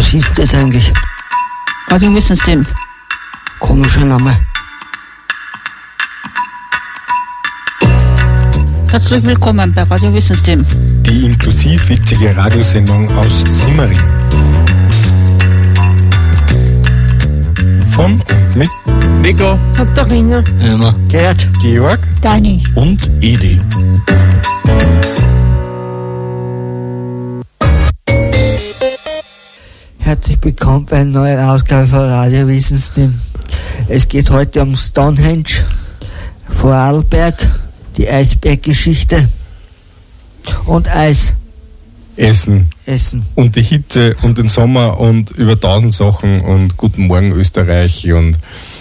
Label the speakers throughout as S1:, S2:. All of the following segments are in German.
S1: Was ist das eigentlich?
S2: Radiowissensystem.
S1: Komischer Name.
S2: Herzlich willkommen bei Radiowissensystem.
S3: Die inklusiv witzige Radiosendung aus Simmering. Von und mit
S4: Nico,
S5: Katharina,
S1: Immer.
S3: Gerd, Georg
S5: Dani
S4: und Edi.
S1: Herzlich willkommen bei einer neuen Ausgabe von Radiowissensystem. Es geht heute um Stonehenge, Vorarlberg, die Eisberggeschichte und Eis.
S3: Essen
S1: Und
S3: die Hitze und den Sommer und über 1000 Sachen und Guten Morgen Österreich und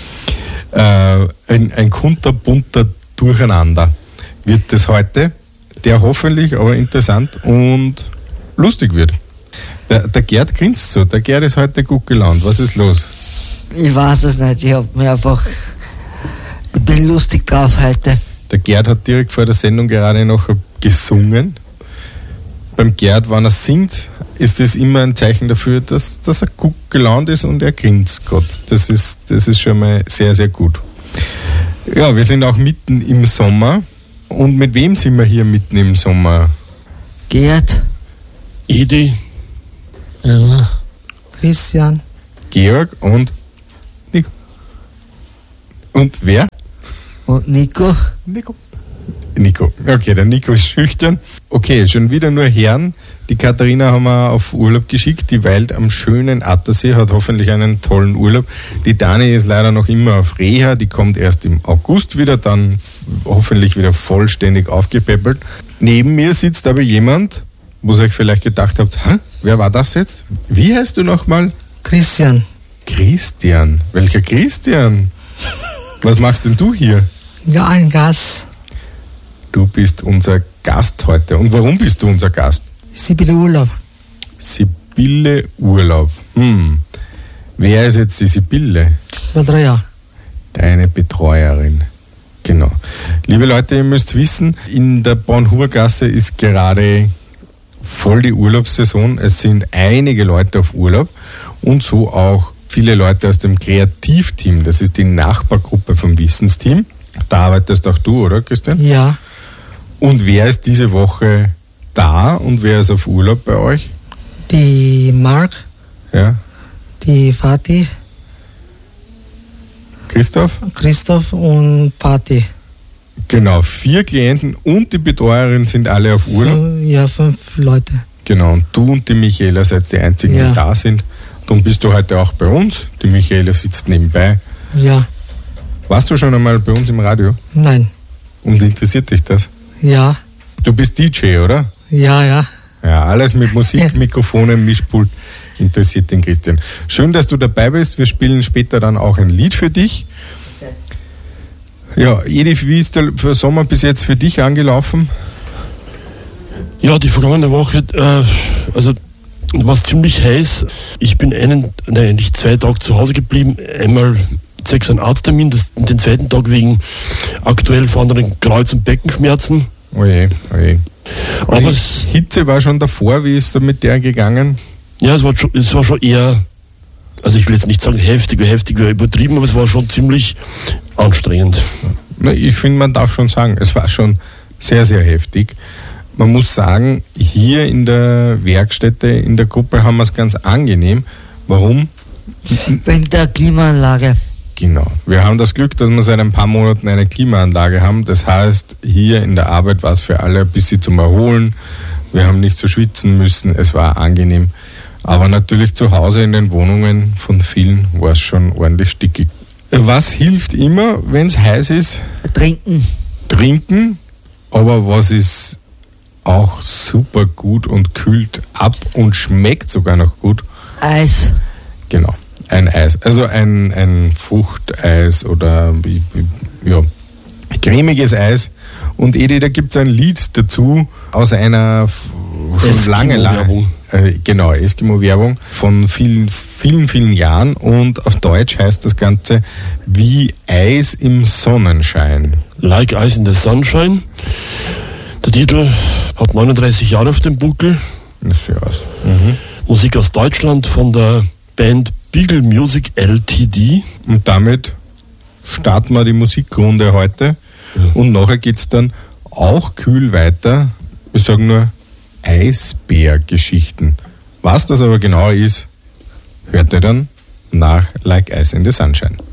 S3: ein kunterbunter Durcheinander wird das heute, der hoffentlich aber interessant und lustig wird. Der Gerd grinst so, der Gerd ist heute gut gelaunt. Was ist los?
S1: Ich weiß es nicht, ich bin lustig drauf heute.
S3: Der Gerd hat direkt vor der Sendung gerade noch gesungen. Beim Gerd, wenn er singt, ist das immer ein Zeichen dafür, dass er gut gelaunt ist und er grinst Gott. Das ist schon mal sehr, sehr gut. Ja, wir sind auch mitten im Sommer. Und mit wem sind wir hier mitten im Sommer?
S1: Gerd,
S4: Edi,
S5: Christian,
S3: Georg und Nico. Und wer?
S1: und Nico.
S3: Nico. Okay, der Nico ist schüchtern. Okay, schon wieder nur Herren. Die Katharina haben wir auf Urlaub geschickt. Die weilt am schönen Attersee, hat hoffentlich einen tollen Urlaub. Die Dani ist leider noch immer auf Reha. Die kommt erst im August wieder, dann hoffentlich wieder vollständig aufgepäppelt. Neben mir sitzt aber jemand, wo ihr euch vielleicht gedacht habt, wer war das jetzt? Wie heißt du nochmal?
S5: Christian.
S3: Christian. Welcher Christian? Was machst denn du hier?
S5: Ja, ein Gas.
S3: Du bist unser Gast heute. Und warum bist du unser Gast?
S5: Sibylle Urlaub.
S3: Sibylle Urlaub. Wer ist jetzt die Sibylle?
S5: Betreuer.
S3: Deine Betreuerin. Genau. Liebe Leute, ihr müsst wissen, in der Bornhubergasse ist gerade voll die Urlaubssaison. Es sind einige Leute auf Urlaub und so auch viele Leute aus dem Kreativteam. Das ist die Nachbargruppe vom Wissensteam. Da arbeitest auch du, oder Christian?
S5: Ja.
S3: Und wer ist diese Woche da und wer ist auf Urlaub bei euch?
S5: Die Marc,
S3: Ja,
S5: die Fatih,
S3: Christoph?
S5: und Patti.
S3: Genau, 4 Klienten und die Betreuerin sind alle auf Urlaub.
S5: Ja, 5 Leute.
S3: Genau, und du und die Michaela seid die einzigen,
S5: Ja.
S3: die da sind. Darum bist du heute auch bei uns. Die Michaela sitzt nebenbei.
S5: Ja.
S3: Warst du schon einmal bei uns im Radio?
S5: Nein.
S3: Und interessiert dich das?
S5: Ja.
S3: Du bist DJ, oder?
S5: Ja.
S3: Ja, alles mit Musik, Mikrofonen, Mischpult interessiert den Christian. Schön, dass du dabei bist. Wir spielen später dann auch ein Lied für dich. Ja, Edi, wie ist der Sommer bis jetzt für dich angelaufen?
S4: Ja, die vergangene Woche, war ziemlich heiß. Ich bin eigentlich 2 Tage zu Hause geblieben. Einmal 6 einen Arzttermin, den zweiten Tag wegen aktuell vorhandenen Kreuz- und Beckenschmerzen.
S3: Oje.
S4: Aber
S3: Die Hitze war schon davor, wie ist da mit der gegangen?
S4: ja, es war schon eher, also ich will jetzt nicht sagen heftig wäre übertrieben, aber es war schon ziemlich anstrengend.
S3: Na, ich finde, man darf schon sagen, es war schon sehr, sehr heftig. Man muss sagen, hier in der Werkstätte, in der Gruppe haben wir es ganz angenehm. Warum?
S1: Wegen der Klimaanlage.
S3: Genau. Wir haben das Glück, dass wir seit ein paar Monaten eine Klimaanlage haben. Das heißt, hier in der Arbeit war es für alle ein bisschen zum Erholen. Wir haben nicht so schwitzen müssen. Es war angenehm. Aber natürlich zu Hause in den Wohnungen von vielen war es schon ordentlich stickig. Was hilft immer, wenn es heiß ist?
S1: Trinken.
S3: Trinken. Aber was ist auch super gut und kühlt ab und schmeckt sogar noch gut?
S1: Eis.
S3: Genau. Ein Eis, also ein Fruchteis oder ja, cremiges Eis. Und Edi, da gibt es ein Lied dazu aus einer schon lange genau, Eskimo-Werbung von vielen Jahren und auf Deutsch heißt das Ganze wie Eis im Sonnenschein.
S4: Like Ice in the Sunshine. Der Titel hat 39 Jahre auf dem Buckel.
S3: Das sieht aus.
S4: Musik aus Deutschland von der Band Beagle Music LTD.
S3: Und damit starten wir die Musikrunde heute. Und nachher geht es dann auch kühl weiter. Wir sagen nur Eisbär-Geschichten. Was das aber genau ist, hört ihr dann nach Like Ice in the Sunshine.